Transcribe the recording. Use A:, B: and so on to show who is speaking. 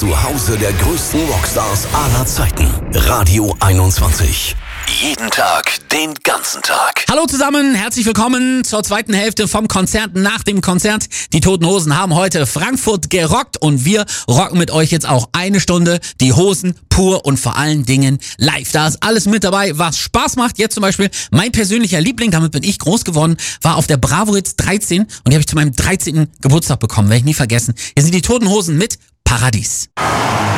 A: Zuhause der größten Rockstars aller Zeiten. Radio 21. Jeden Tag, den ganzen Tag.
B: Hallo zusammen, herzlich willkommen zur zweiten Hälfte vom Konzert nach dem Konzert. Die Toten Hosen haben heute Frankfurt gerockt und wir rocken mit euch jetzt auch eine Stunde die Hosen pur und vor allen Dingen live. Da ist alles mit dabei, was Spaß macht. Jetzt zum Beispiel mein persönlicher Liebling, damit bin ich groß geworden, war auf der Bravo Hits 13 und die habe ich zu meinem 13. Geburtstag bekommen, werde ich nie vergessen. Hier sind die Toten Hosen mit Paradies.